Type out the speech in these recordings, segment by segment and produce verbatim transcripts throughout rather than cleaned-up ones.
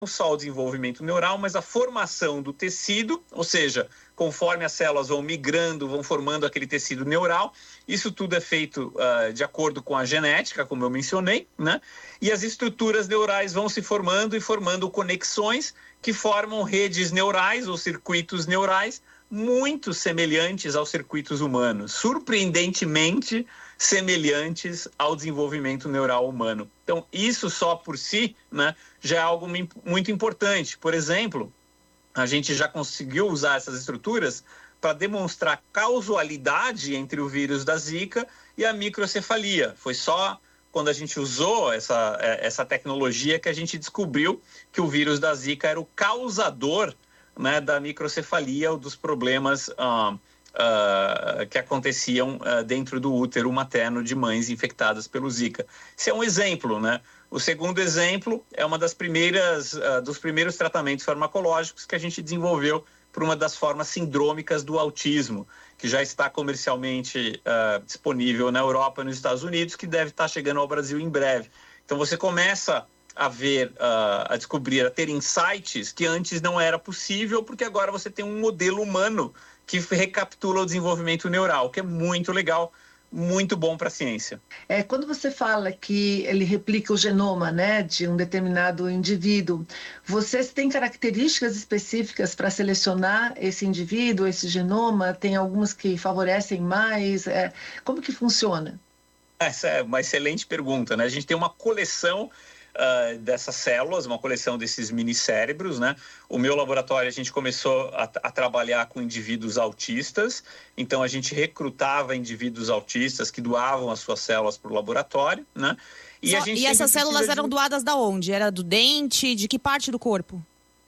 só o desenvolvimento neural, mas a formação do tecido, ou seja, conforme as células vão migrando, vão formando aquele tecido neural. Isso tudo é feito uh, de acordo com a genética, como eu mencionei, né? E as estruturas neurais vão se formando e formando conexões que formam redes neurais ou circuitos neurais muito semelhantes aos circuitos humanos, surpreendentemente semelhantes ao desenvolvimento neural humano. Então, isso só por si, né, já é algo muito importante. Por exemplo, a gente já conseguiu usar essas estruturas para demonstrar causalidade entre o vírus da Zika e a microcefalia. Foi só quando a gente usou essa, essa tecnologia que a gente descobriu que o vírus da Zika era o causador, né, da microcefalia ou dos problemas uh, uh, que aconteciam uh, dentro do útero materno de mães infectadas pelo Zika. Esse é um exemplo, né? O segundo exemplo é uma das primeiras, uh, dos primeiros tratamentos farmacológicos que a gente desenvolveu para uma das formas sindrômicas do autismo, que já está comercialmente uh, disponível na Europa e nos Estados Unidos, que deve estar chegando ao Brasil em breve. Então você começa a ver, uh, a descobrir, a ter insights que antes não era possível, porque agora você tem um modelo humano que recapitula o desenvolvimento neural, que é muito legal, muito bom para a ciência. É, quando você fala que ele replica o genoma, né, de um determinado indivíduo, vocês têm características específicas para selecionar esse indivíduo, esse genoma? Tem algumas que favorecem mais? É, como que funciona? Essa é uma excelente pergunta, né? A gente tem uma coleção Uh, dessas células, uma coleção desses minicérebros, né? O meu laboratório, a gente começou a, a trabalhar com indivíduos autistas, então a gente recrutava indivíduos autistas que doavam as suas células para o laboratório, né? E, Só, a gente e essas células eram de... doadas da onde? Era do dente? De que parte do corpo?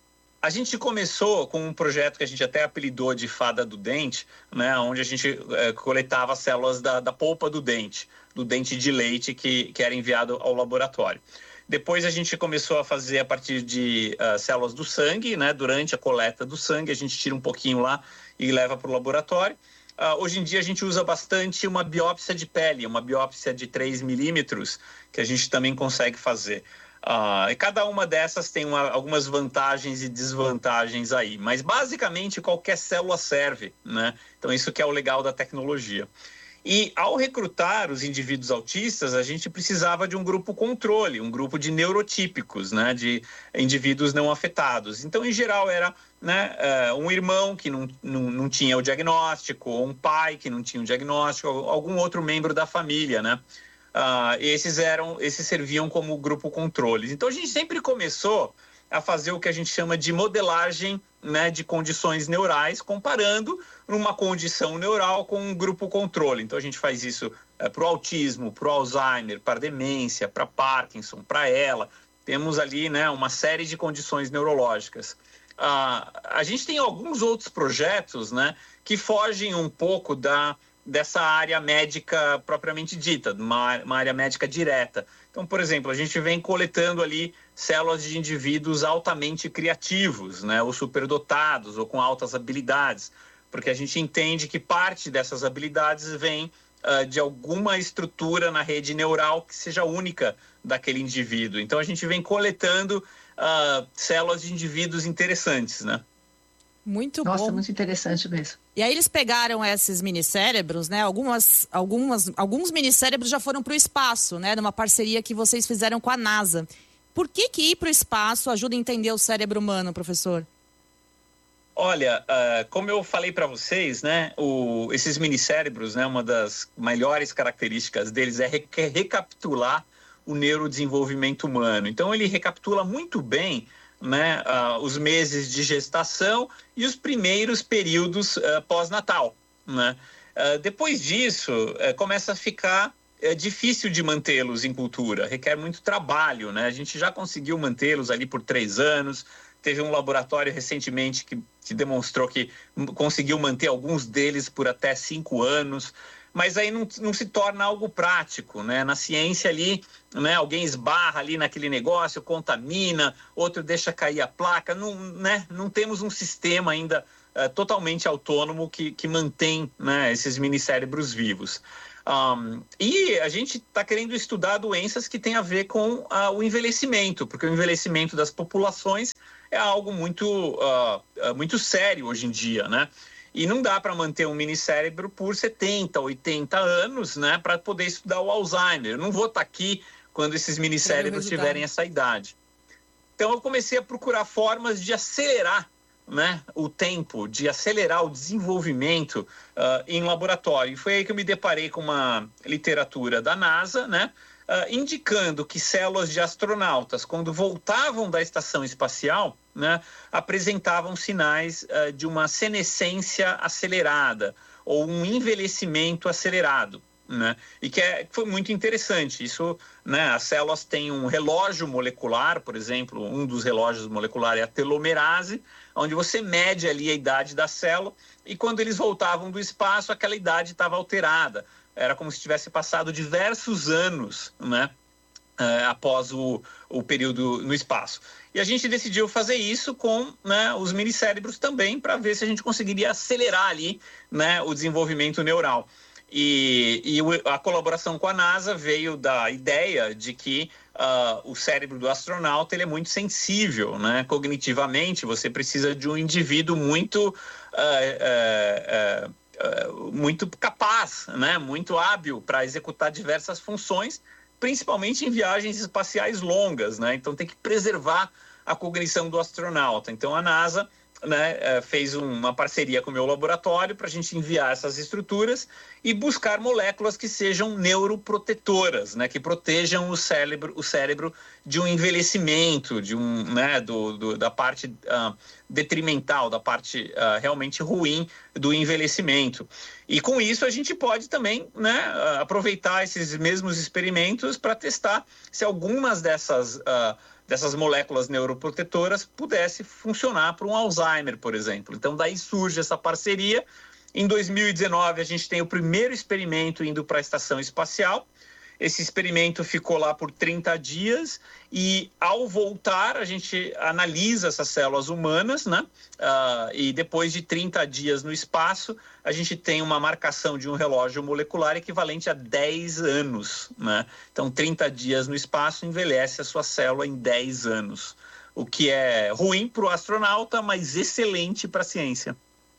A gente começou com um projeto que a gente até apelidou de fada do dente, né? Onde a gente é, coletava células da, da polpa do dente, do dente de leite que, que era enviado ao laboratório. Depois a gente começou a fazer a partir de uh, células do sangue, né? Durante a coleta do sangue, a gente tira um pouquinho lá e leva para o laboratório. Uh, hoje em dia a gente usa bastante uma biópsia de pele, uma biópsia de três milímetros, que a gente também consegue fazer. Uh, e cada uma dessas tem uma, algumas vantagens e desvantagens aí, mas basicamente qualquer célula serve, né? Então isso que é o legal da tecnologia. E ao recrutar os indivíduos autistas, a gente precisava de um grupo controle, um grupo de neurotípicos, né, de indivíduos não afetados. Então, em geral, era, né, um irmão que não, não, não tinha o diagnóstico, ou um pai que não tinha o diagnóstico, ou algum outro membro da família, né? Uh, esses, eram, esses serviam como grupo controle. Então, a gente sempre começou a fazer o que a gente chama de modelagem, né, de condições neurais, comparando uma condição neural com um grupo controle. Então, a gente faz isso é, para o autismo, para o Alzheimer, para a demência, para Parkinson, para ela. Temos ali, né, uma série de condições neurológicas. Ah, a gente tem alguns outros projetos, né, que fogem um pouco da, dessa área médica propriamente dita, uma, uma área médica direta. Então, por exemplo, a gente vem coletando ali células de indivíduos altamente criativos, né, ou superdotados, ou com altas habilidades, porque a gente entende que parte dessas habilidades vem uh, de alguma estrutura na rede neural que seja única daquele indivíduo. Então, a gente vem coletando uh, células de indivíduos interessantes, né? Muito Nossa, bom. muito interessante mesmo. E aí eles pegaram esses minicérebros, né? Algumas, algumas, alguns minicérebros já foram para o espaço, né? Numa parceria que vocês fizeram com a NASA. Por que que ir para o espaço ajuda a entender o cérebro humano, professor? Olha, uh, como eu falei para vocês, né? O, esses minicérebros, né? Uma das maiores características deles é re- recapitular o neurodesenvolvimento humano. Então, ele recapitula muito bem, né, uh, os meses de gestação e os primeiros períodos uh, pós-natal, né? Uh, depois disso, uh, começa a ficar uh, difícil de mantê-los em cultura, requer muito trabalho, né? A gente já conseguiu mantê-los ali por três anos, teve um laboratório recentemente que, que demonstrou que conseguiu manter alguns deles por até cinco anos, mas aí não, não se torna algo prático, né? Na ciência ali, né, alguém esbarra ali naquele negócio, contamina, outro deixa cair a placa, não, né, não temos um sistema ainda uh, totalmente autônomo que, que mantém, né, esses minicérebros vivos. Um, e a gente está querendo estudar doenças que têm a ver com uh, o envelhecimento, porque o envelhecimento das populações é algo muito, uh, uh, muito sério hoje em dia, né? E não dá para manter um minicérebro por setenta, oitenta anos, né, para poder estudar o Alzheimer. Eu não vou estar aqui quando esses minicérebros tiverem essa idade. Então eu comecei a procurar formas de acelerar, né, o tempo, de acelerar o desenvolvimento uh, em laboratório. E foi aí que eu me deparei com uma literatura da NASA, né, uh, indicando que células de astronautas, quando voltavam da estação espacial, né, apresentavam sinais uh, de uma senescência acelerada ou um envelhecimento acelerado, né? E que é, foi muito interessante. Isso, né, as células têm um relógio molecular, por exemplo, um dos relógios moleculares é a telomerase, onde você mede ali a idade da célula, e quando eles voltavam do espaço, aquela idade estava alterada. Era como se tivesse passado diversos anos, né, uh, após o, o período no espaço. E a gente decidiu fazer isso com, né, os minicérebros também, para ver se a gente conseguiria acelerar ali, né, o desenvolvimento neural. E, e a colaboração com a NASA veio da ideia de que uh, o cérebro do astronauta ele é muito sensível, né? Cognitivamente. Você precisa de um indivíduo muito, uh, uh, uh, uh, muito capaz, né? Muito hábil para executar diversas funções, principalmente em viagens espaciais longas, né? Então tem que preservar a cognição do astronauta. Então a NASA, né, fez uma parceria com o meu laboratório para a gente enviar essas estruturas e buscar moléculas que sejam neuroprotetoras, né, que protejam o cérebro, o cérebro de um envelhecimento, de um, né, do, do, da parte uh, detrimental, da parte uh, realmente ruim do envelhecimento. E com isso a gente pode também, né, aproveitar esses mesmos experimentos para testar se algumas dessas uh, dessas moléculas neuroprotetoras pudesse funcionar para um Alzheimer, por exemplo. Então, daí surge essa parceria. Em dois mil e dezenove, a gente tem o primeiro experimento indo para a estação espacial. Esse experimento ficou lá por trinta dias e, ao voltar, a gente analisa essas células humanas, né? Uh, e depois de trinta dias no espaço, a gente tem uma marcação de um relógio molecular equivalente a dez anos, né? Então, trinta dias no espaço envelhece a sua célula em dez anos, o que é ruim para o astronauta, mas excelente para a ciência.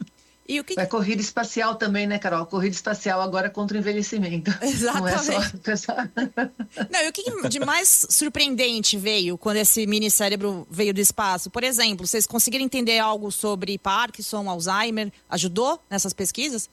E o que... É corrida espacial também, né, Carol? Corrida espacial agora contra o envelhecimento. Exatamente. Não é só... Não, e o que de mais surpreendente veio quando esse minicérebro veio do espaço? Por exemplo, vocês conseguiram entender algo sobre Parkinson, Alzheimer? Ajudou nessas pesquisas?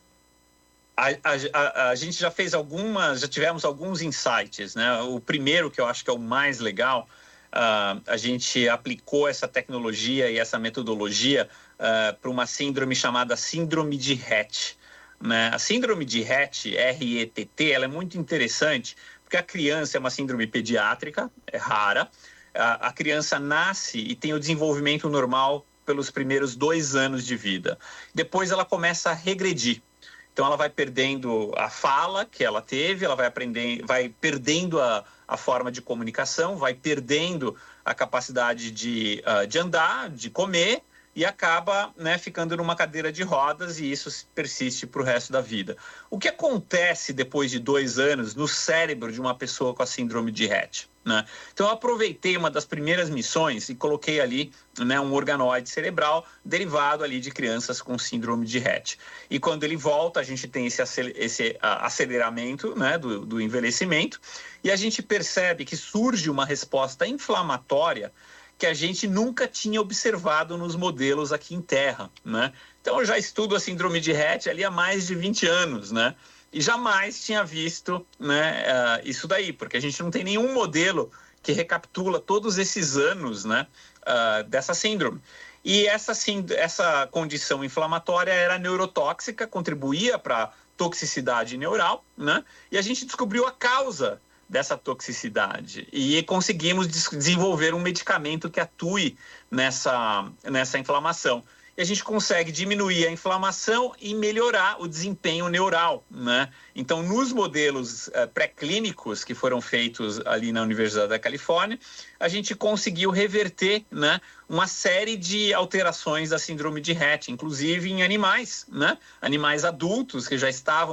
A, a, a, a gente já fez algumas, já tivemos alguns insights, né? O primeiro, que eu acho que é o mais legal, Uh, a gente aplicou essa tecnologia e essa metodologia uh, para uma síndrome chamada síndrome de Rett, né? A síndrome de Rett, R E T T, ela é muito interessante porque a criança é uma síndrome pediátrica, é rara. A, a criança nasce e tem o desenvolvimento normal pelos primeiros dois anos de vida. Depois ela começa a regredir. Então ela vai perdendo a fala que ela teve, ela vai aprendendo, vai perdendo a, a forma de comunicação, vai perdendo a capacidade de, uh, de andar, de comer e acaba, né, ficando numa cadeira de rodas e isso persiste para o resto da vida. O que acontece depois de dois anos no cérebro de uma pessoa com a síndrome de Rett, né? Então eu aproveitei uma das primeiras missões e coloquei ali, né, um organoide cerebral derivado ali de crianças com síndrome de Rett. E quando ele volta, a gente tem esse, esse aceleramento, né, do, do envelhecimento e a gente percebe que surge uma resposta inflamatória que a gente nunca tinha observado nos modelos aqui em Terra, né? Então eu já estudo a síndrome de Rett ali há mais de vinte anos, né? E jamais tinha visto, né, uh, isso daí, porque a gente não tem nenhum modelo que recapitula todos esses anos, né, uh, dessa síndrome. E essa, essa condição inflamatória era neurotóxica, contribuía para a toxicidade neural, né? E a gente descobriu a causa dessa toxicidade e conseguimos desenvolver um medicamento que atue nessa, nessa inflamação. E a gente consegue diminuir a inflamação e melhorar o desempenho neural, né? Então, nos modelos uh, pré-clínicos que foram feitos ali na Universidade da Califórnia, a gente conseguiu reverter, né, uma série de alterações da síndrome de Rett, inclusive em animais, né? Animais adultos que já estavam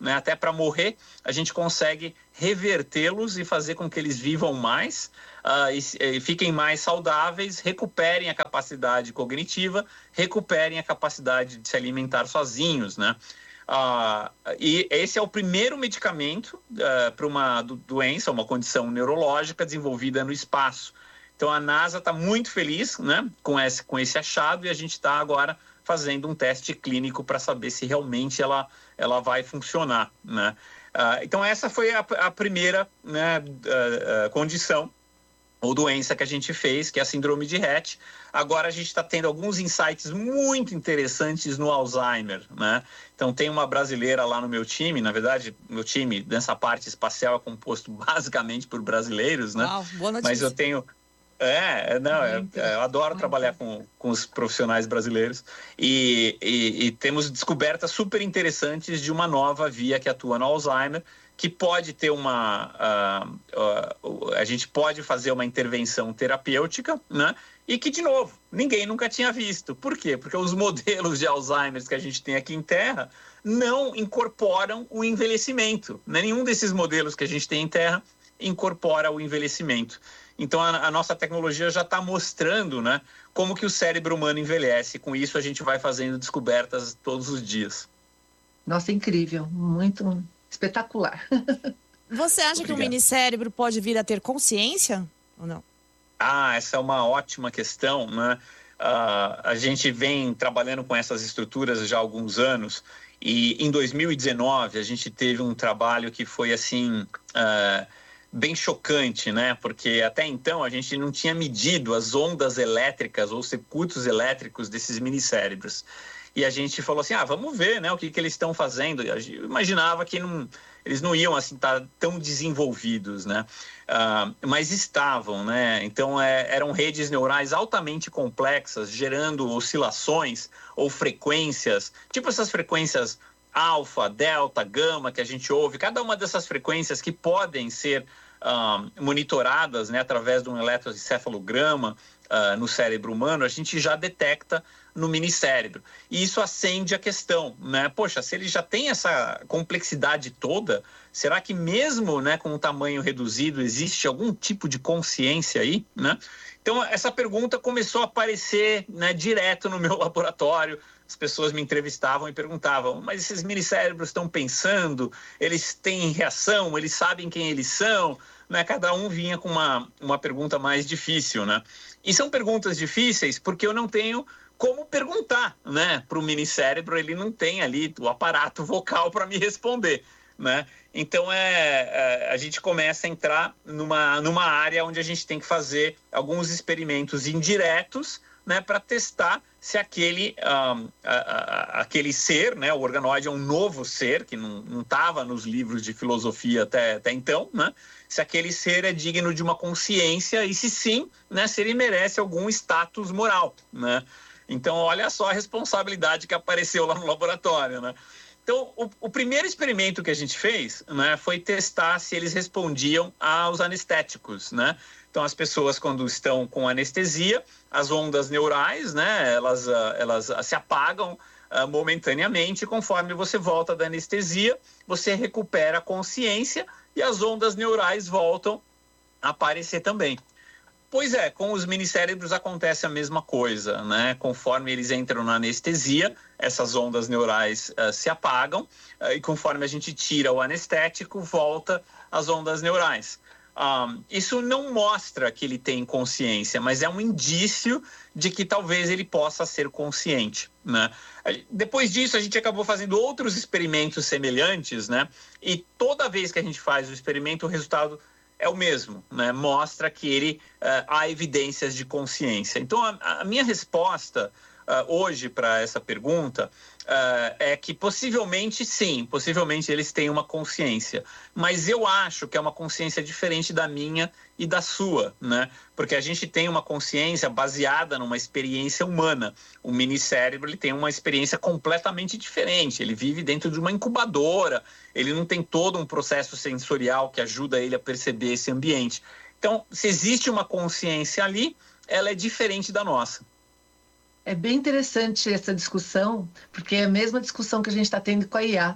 né? Até para morrer, a gente consegue revertê-los e fazer com que eles vivam mais uh, e, e fiquem mais saudáveis, recuperem a capacidade cognitiva, recuperem a capacidade de se alimentar sozinhos, né? Uh, e esse é o primeiro medicamento uh, para uma do, doença, uma condição neurológica desenvolvida no espaço. Então a NASA está muito feliz, né, com, esse, com esse achado, e a gente está agora fazendo um teste clínico para saber se realmente ela, ela vai funcionar, né? Uh, então essa foi a, a primeira, né, uh, uh, condição ou doença que a gente fez, que é a síndrome de Rett. Agora a gente está tendo alguns insights muito interessantes no Alzheimer, né? Então tem uma brasileira lá no meu time, na verdade, meu time nessa parte espacial é composto basicamente por brasileiros, né? Uau, boa notícia. Mas eu tenho... É, não, é, é, eu adoro trabalhar com, com os profissionais brasileiros e, e, e temos descobertas super interessantes de uma nova via que atua no Alzheimer, que pode ter uma... Uh, uh, a gente pode fazer uma intervenção terapêutica, né? E que, de novo, ninguém nunca tinha visto. Por quê? Porque os modelos de Alzheimer que a gente tem aqui em Terra não incorporam o envelhecimento, né? Nenhum desses modelos que a gente tem em Terra incorpora o envelhecimento. Então, a, a nossa tecnologia já está mostrando, né, como que o cérebro humano envelhece. Com isso, a gente vai fazendo descobertas todos os dias. Nossa, incrível. Muito espetacular. Você acha Obrigado. que o minicérebro pode vir a ter consciência ou não? Ah, essa é uma ótima questão, né? Uh, a gente vem trabalhando com essas estruturas já há alguns anos e em dois mil e dezenove a gente teve um trabalho que foi assim... Uh, bem chocante, né? Porque até então a gente não tinha medido as ondas elétricas ou circuitos elétricos desses minicérebros. E a gente falou assim, ah, vamos ver, né, o que, que eles estão fazendo. Eu imaginava que não, eles não iam assim estar tão desenvolvidos, né? Uh, mas estavam, né? Então é, eram redes neurais altamente complexas, gerando oscilações ou frequências, tipo essas frequências alfa, delta, gama que a gente ouve. Cada uma dessas frequências que podem ser Uh, monitoradas, né, através de um eletroencefalograma uh, no cérebro humano, a gente já detecta no minicérebro. E isso acende a questão, né? Poxa, se ele já tem essa complexidade toda, será que mesmo, né, com um tamanho reduzido existe algum tipo de consciência aí, né? Então, essa pergunta começou a aparecer, né, direto no meu laboratório. As pessoas me entrevistavam e perguntavam, mas esses minicérebros estão pensando, eles têm reação, eles sabem quem eles são, né? Cada um vinha com uma, uma pergunta mais difícil, né? E são perguntas difíceis porque eu não tenho como perguntar, né, para o minicérebro, ele não tem ali o aparato vocal para me responder, né? Então é, é, a gente começa a entrar numa, numa área onde a gente tem que fazer alguns experimentos indiretos, né, para testar se aquele, um, a, a, aquele ser, né, o organoide é um novo ser, que não estava nos livros de filosofia até, até então, né, se aquele ser é digno de uma consciência e se sim, né, se ele merece algum status moral, né. Então, olha só a responsabilidade que apareceu lá no laboratório, né. Então, o, o primeiro experimento que a gente fez, né, foi testar se eles respondiam aos anestéticos, né. Então, as pessoas, quando estão com anestesia, as ondas neurais, né, elas, elas se apagam uh, momentaneamente. Conforme você volta da anestesia, você recupera a consciência e as ondas neurais voltam a aparecer também. Pois é, com os minicérebros acontece a mesma coisa, né? Conforme eles entram na anestesia, essas ondas neurais uh, se apagam uh, e conforme a gente tira o anestético, volta as ondas neurais. Um, isso não mostra que ele tem consciência, mas é um indício de que talvez ele possa ser consciente, né? Depois disso, a gente acabou fazendo outros experimentos semelhantes, né? E toda vez que a gente faz o experimento, o resultado é o mesmo, né? Mostra que ele, uh, há evidências de consciência. Então, a, a minha resposta uh, hoje para essa pergunta uh, é que possivelmente sim, possivelmente eles têm uma consciência, mas eu acho que é uma consciência diferente da minha e da sua, né? Porque a gente tem uma consciência baseada numa experiência humana. O minicérebro, ele tem uma experiência completamente diferente, ele vive dentro de uma incubadora, ele não tem todo um processo sensorial que ajuda ele a perceber esse ambiente. Então, se existe uma consciência ali, ela é diferente da nossa. É bem interessante essa discussão, porque é a mesma discussão que a gente está tendo com a I A.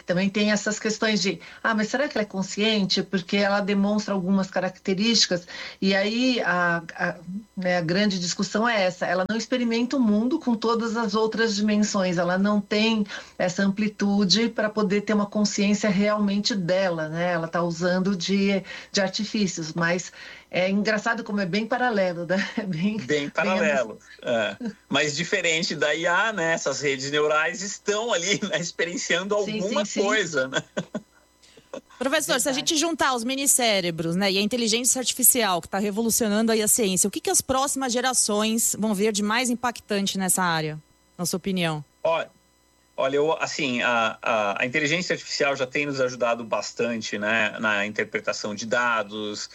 também tem essas questões de, ah, mas será que ela é consciente? Porque ela demonstra algumas características, e aí a, a, né, a grande discussão é essa, ela não experimenta o mundo com todas as outras dimensões, ela não tem essa amplitude para poder ter uma consciência realmente dela, né? Ela está usando de, de artifícios, mas é engraçado como é bem paralelo, né? É bem, bem paralelo. Bem... É. Mas diferente da I A, né? Essas redes neurais estão ali, né, experienciando alguma sim, sim, coisa, sim. né? Professor, Verdade. Se a gente juntar os minicérebros, né, e a inteligência artificial que está revolucionando aí a ciência, o que, que as próximas gerações vão ver de mais impactante nessa área, na sua opinião? Olha, olha eu, assim, a, a, a inteligência artificial já tem nos ajudado bastante, né, na interpretação de dados,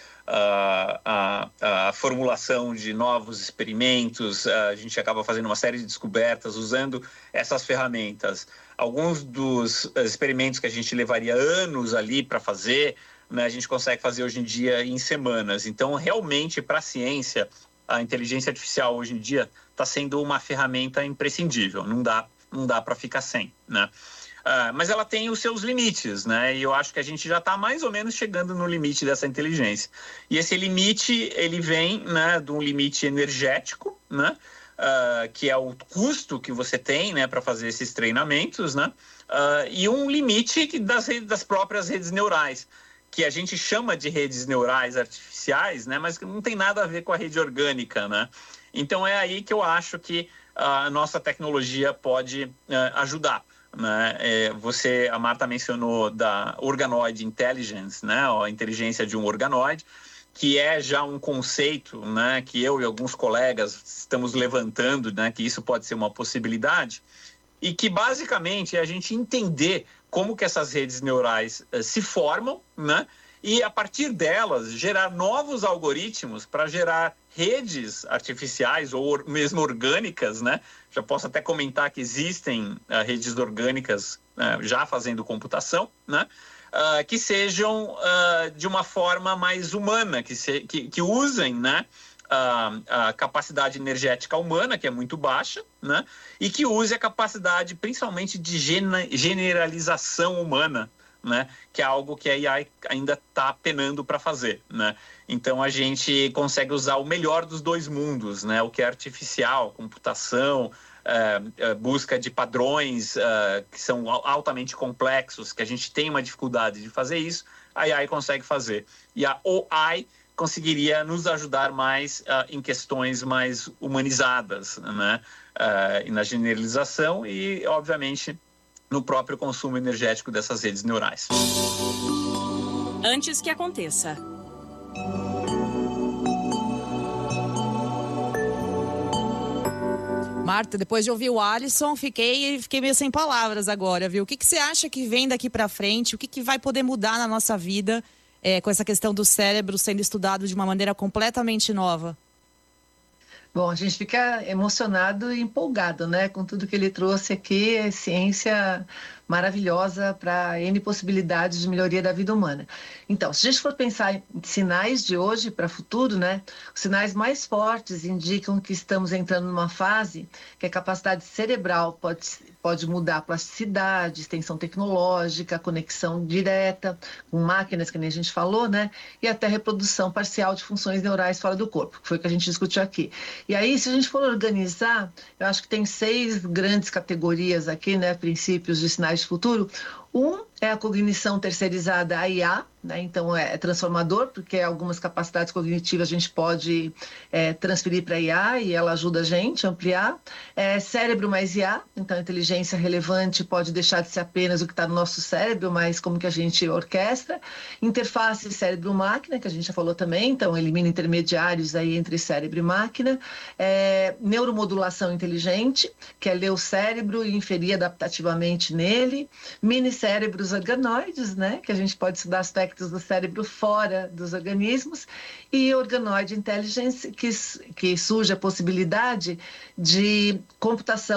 a, a, a formulação de novos experimentos. A gente acaba fazendo uma série de descobertas usando essas ferramentas. Alguns dos experimentos que a gente levaria anos ali para fazer, né, a gente consegue fazer hoje em dia em semanas. Então, realmente, para a ciência, a inteligência artificial hoje em dia está sendo uma ferramenta imprescindível. Não dá, não dá para ficar sem, né? Uh, mas ela tem os seus limites, né? E eu acho que a gente já está mais ou menos chegando no limite dessa inteligência. E esse limite, ele vem, né, de um limite energético, né? Uh, que é o custo que você tem, né, para fazer esses treinamentos, né? Uh, e um limite das, das próprias redes neurais, que a gente chama de redes neurais artificiais, né? Mas que não tem nada a ver com a rede orgânica, né? Então é aí que eu acho que a nossa tecnologia pode uh, ajudar. Né? É, você, a Marta mencionou da Organoid Intelligence, né? A inteligência de um organoide, que é já um conceito, né, que eu e alguns colegas estamos levantando, né, que isso pode ser uma possibilidade, e que basicamente é a gente entender como que essas redes neurais uh, se formam, né, e a partir delas gerar novos algoritmos para gerar redes artificiais ou or, mesmo orgânicas, né? Já posso até comentar que existem uh, redes orgânicas uh, já fazendo computação, né? Uh, que sejam uh, de uma forma mais humana, que, se, que, que usem, né, uh, a capacidade energética humana, que é muito baixa, né, e que use a capacidade principalmente de gena, generalização humana, né, que é algo que a I A ainda está penando para fazer, né? Então a gente consegue usar o melhor dos dois mundos, né, o que é artificial, computação, Uh, uh, busca de padrões uh, que são altamente complexos, que a gente tem uma dificuldade de fazer isso, a I A consegue fazer. E a O I conseguiria nos ajudar mais uh, em questões mais humanizadas, né? Uh, e na generalização e, obviamente, no próprio consumo energético dessas redes neurais. Antes que aconteça. Marta, depois de ouvir o Alisson, fiquei, fiquei meio sem palavras agora, viu? O que, que você acha que vem daqui para frente? O que, que vai poder mudar na nossa vida é, com essa questão do cérebro sendo estudado de uma maneira completamente nova? Bom, a gente fica emocionado e empolgado, né? Com tudo que ele trouxe aqui, é ciência maravilhosa para N possibilidades de melhoria da vida humana. Então, se a gente for pensar em sinais de hoje para o futuro, né? Os sinais mais fortes indicam que estamos entrando numa fase que a capacidade cerebral pode, pode mudar a plasticidade, extensão tecnológica, conexão direta com máquinas, que nem a gente falou, né? E até reprodução parcial de funções neurais fora do corpo, que foi o que a gente discutiu aqui. E aí, se a gente for organizar, eu acho que tem seis grandes categorias aqui, né? Princípios de sinais de futuro. Um é a cognição terceirizada, a I A, né? Então é transformador, porque algumas capacidades cognitivas a gente pode é, transferir para a I A e ela ajuda a gente a ampliar. É, cérebro mais I A, então a inteligência relevante pode deixar de ser apenas o que está no nosso cérebro, mas como que a gente orquestra. Interface cérebro-máquina, que a gente já falou também, então elimina intermediários aí entre cérebro e máquina. É, neuromodulação inteligente, que é ler o cérebro e inferir adaptativamente nele. Minicérebros organoides, né, que a gente pode estudar aspectos do cérebro fora dos organismos, e Organoid Intelligence, que, que surge a possibilidade de computação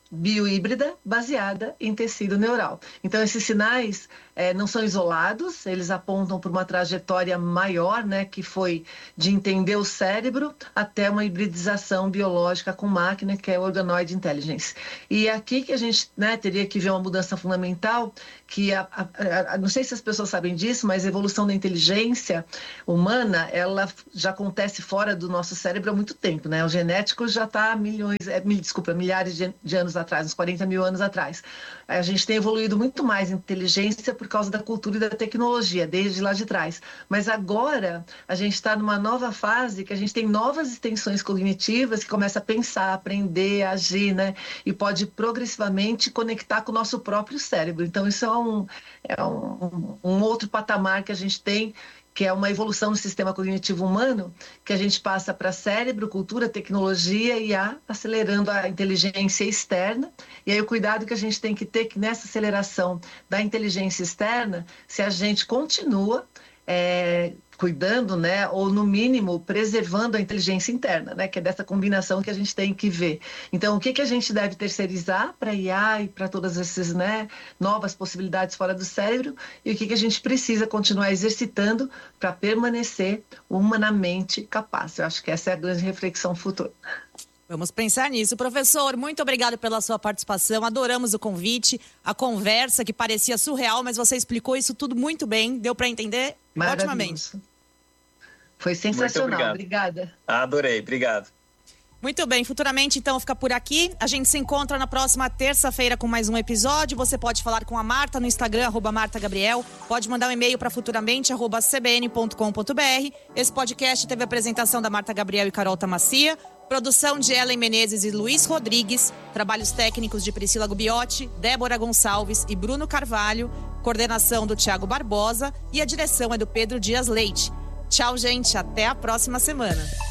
biohíbrida baseada em tecido neural. Então, esses sinais é, não são isolados, eles apontam para uma trajetória maior, né, que foi de entender o cérebro até uma hibridização biológica com máquina, que é o Organoid Intelligence. E é aqui que a gente, né, teria que ver uma mudança fundamental, que a, a, a, não sei se as pessoas sabem disso, mas a evolução da inteligência humana, ela já acontece fora do nosso cérebro há muito tempo, né? O genético já está milhões, é, desculpa, milhares de, de anos atrás, uns quarenta mil anos atrás. A gente tem evoluído muito mais em inteligência por causa da cultura e da tecnologia, desde lá de trás. Mas agora a gente está numa nova fase que a gente tem novas extensões cognitivas que começa a pensar, aprender, agir, né? E pode progressivamente conectar com o nosso próprio cérebro. Então isso é um, é um, um outro patamar que a gente tem, que é uma evolução no sistema cognitivo humano, que a gente passa para cérebro, cultura, tecnologia e I A, acelerando a inteligência externa. E aí o cuidado que a gente tem que ter que nessa aceleração da inteligência externa, se a gente continua é, cuidando, né, ou no mínimo preservando a inteligência interna, né, que é dessa combinação que a gente tem que ver. Então, o que, que a gente deve terceirizar para I A e para todas essas, né, novas possibilidades fora do cérebro, e o que, que a gente precisa continuar exercitando para permanecer humanamente capaz. Eu acho que essa é a grande reflexão futura. Vamos pensar nisso. Professor, muito obrigado pela sua participação. Adoramos o convite, a conversa que parecia surreal, mas você explicou isso tudo muito bem. Deu para entender otimamente. Foi sensacional. Obrigada. Adorei. Obrigado. Muito bem. Futuramente, então, fica por aqui. A gente se encontra na próxima terça-feira com mais um episódio. Você pode falar com a Marta no Instagram, arroba Marta Gabriel. Pode mandar um e-mail para futuramente, arroba c b n ponto com ponto b r. Esse podcast teve a apresentação da Marta Gabriel e Carol Tamassia. Produção de Ellen Menezes e Luiz Rodrigues. Trabalhos técnicos de Priscila Gubiotti, Débora Gonçalves e Bruno Carvalho. Coordenação do Thiago Barbosa. E a direção é do Pedro Dias Leite. Tchau, gente. Até a próxima semana.